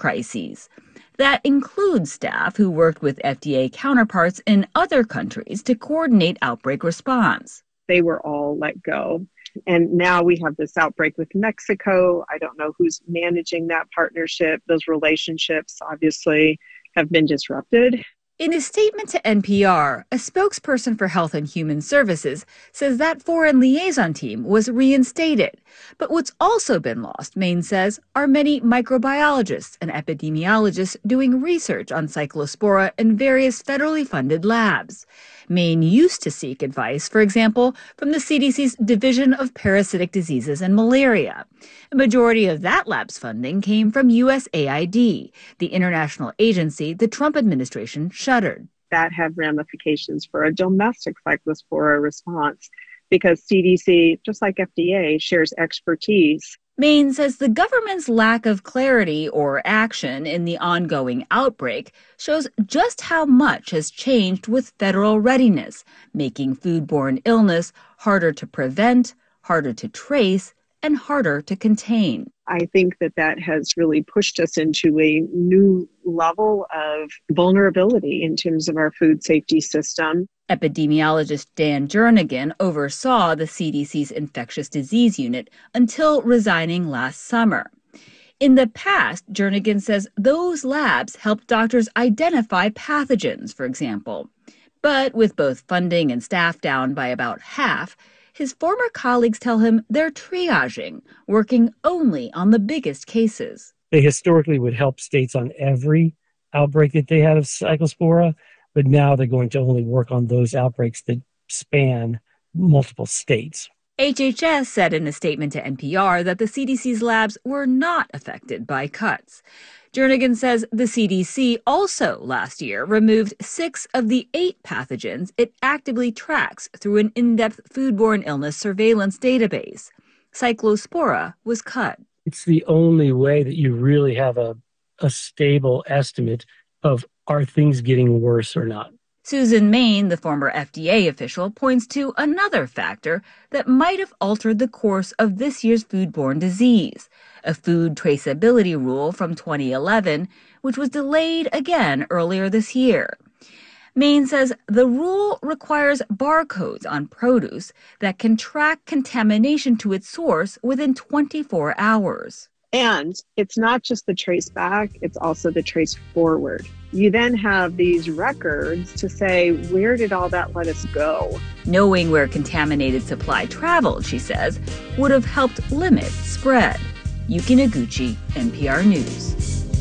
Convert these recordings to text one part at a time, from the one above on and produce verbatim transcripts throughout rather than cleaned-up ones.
crises. That includes staff who worked with F D A counterparts in other countries to coordinate outbreak response. They were all let go. And now we have this outbreak with Mexico. I don't know who's managing that partnership. Those relationships obviously have been disrupted. In a statement to N P R, a spokesperson for Health and Human Services says that foreign liaison team was reinstated. But what's also been lost, Maine says, are many microbiologists and epidemiologists doing research on Cyclospora in various federally funded labs. Maine used to seek advice, for example, from the C D C's Division of Parasitic Diseases and Malaria. A majority of that lab's funding came from U S A I D, the international agency the Trump administration shuttered. That had ramifications for a domestic Cyclospora response because C D C, just like F D A, shares expertise. Maine says the government's lack of clarity or action in the ongoing outbreak shows just how much has changed with federal readiness, making foodborne illness harder to prevent, harder to trace, and harder to contain. I think that that has really pushed us into a new level of vulnerability in terms of our food safety system. Epidemiologist Dan Jernigan oversaw the C D C's infectious disease unit until resigning last summer. In the past, Jernigan says those labs helped doctors identify pathogens, for example. But with both funding and staff down by about half, his former colleagues tell him they're triaging, working only on the biggest cases. They historically would help states on every outbreak that they had of Cyclospora, but now they're going to only work on those outbreaks that span multiple states. H H S said in a statement to N P R that the C D C's labs were not affected by cuts. Jernigan says the C D C also last year removed six of the eight pathogens it actively tracks through an in-depth foodborne illness surveillance database. Cyclospora was cut. It's the only way that you really have a, a stable estimate of are things getting worse or not. Susan Main, the former F D A official, points to another factor that might have altered the course of this year's foodborne disease, a food traceability rule from twenty eleven, which was delayed again earlier this year. Main says the rule requires barcodes on produce that can track contamination to its source within twenty-four hours. And it's not just the trace back, it's also the trace forward. You then have these records to say, where did all that lettuce go? Knowing where contaminated supply traveled, she says, would have helped limit spread. Yuki Noguchi, N P R News.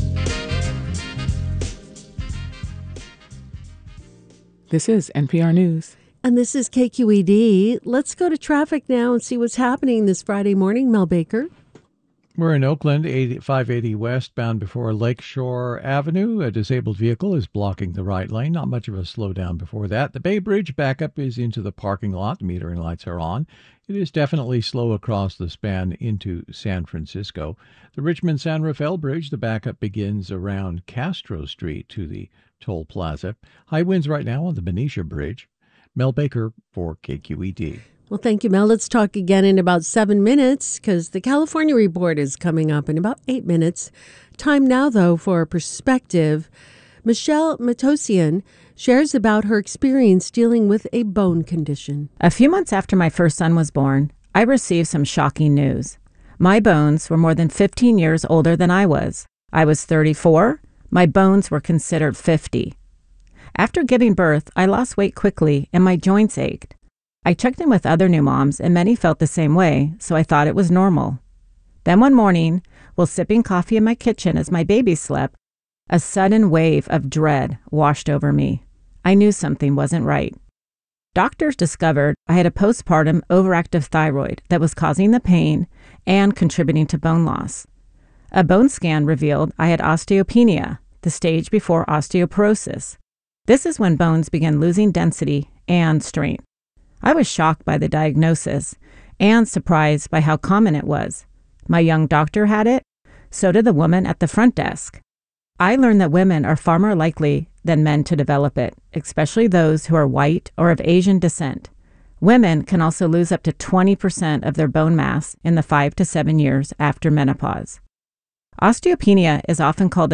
This is N P R News. And this is K Q E D. Let's go to traffic now and see what's happening this Friday morning. Mel Baker. We're in Oakland, five eighty westbound before Lakeshore Avenue. A disabled vehicle is blocking the right lane. Not much of a slowdown before that. The Bay Bridge backup is into the parking lot. The metering lights are on. It is definitely slow across the span into San Francisco. The Richmond-San Rafael Bridge, the backup begins around Castro Street to the toll plaza. High winds right now on the Benicia Bridge. Mel Baker for K Q E D. Well, thank you, Mel. Let's talk again in about seven minutes because the California Report is coming up in about eight minutes. Time now, though, for a perspective. Michelle Matosian shares about her experience dealing with a bone condition. A few months after my first son was born, I received some shocking news. My bones were more than fifteen years older than I was. I was thirty-four. My bones were considered fifty. After giving birth, I lost weight quickly and my joints ached. I checked in with other new moms, and many felt the same way, so I thought it was normal. Then one morning, while sipping coffee in my kitchen as my baby slept, a sudden wave of dread washed over me. I knew something wasn't right. Doctors discovered I had a postpartum overactive thyroid that was causing the pain and contributing to bone loss. A bone scan revealed I had osteopenia, the stage before osteoporosis. This is when bones begin losing density and strength. I was shocked by the diagnosis and surprised by how common it was. My young doctor had it, so did the woman at the front desk. I learned that women are far more likely than men to develop it, especially those who are white or of Asian descent. Women can also lose up to twenty percent of their bone mass in the five to seven years after menopause. Osteopenia is often called